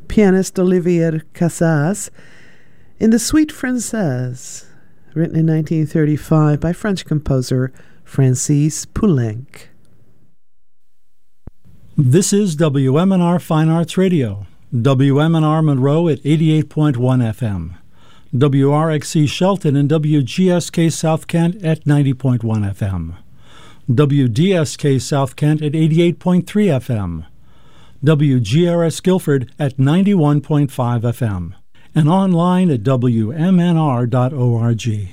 pianist Olivier Casas in The Suite Française, written in 1935 by French composer Francis Poulenc. This is WMNR Fine Arts Radio, WMNR Monroe at 88.1 FM, WRXC Shelton and WGSK South Kent at 90.1 FM, WDSK South Kent at 88.3 FM, WGRS Guilford at 91.5 FM, and online at WMNR.org.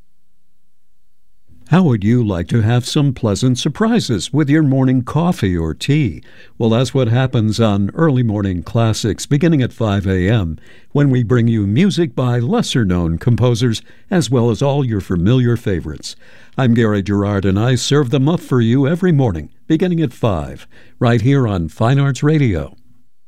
How would you like to have some pleasant surprises with your morning coffee or tea? Well, that's what happens on Early Morning Classics beginning at 5 a.m. when we bring you music by lesser-known composers as well as all your familiar favorites. I'm Gary Gerard, and I serve them up for you every morning beginning at 5, right here on Fine Arts Radio.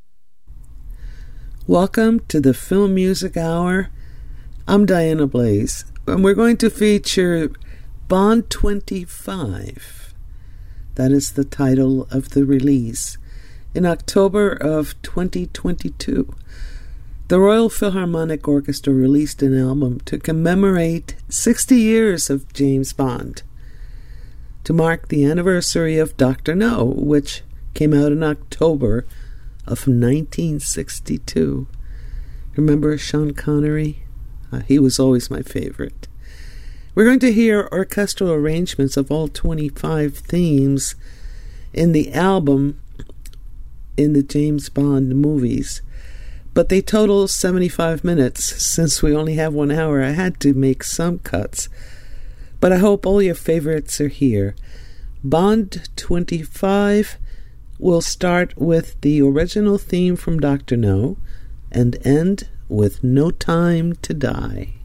Welcome to the Film Music Hour. I'm Diana Blaze, and we're going to feature Bond 25. That is the title of the release. In October of 2022, the Royal Philharmonic Orchestra released an album to commemorate 60 years of James Bond, to mark the anniversary of Dr. No, which came out in October of 1962. Remember Sean Connery? He was always my favorite. We're going to hear orchestral arrangements of all 25 themes in the album in the James Bond movies. But they total 75 minutes. Since we only have 1 hour, I had to make some cuts. But I hope all your favorites are here. Bond 25 will start with the original theme from Dr. No and end with No Time to Die.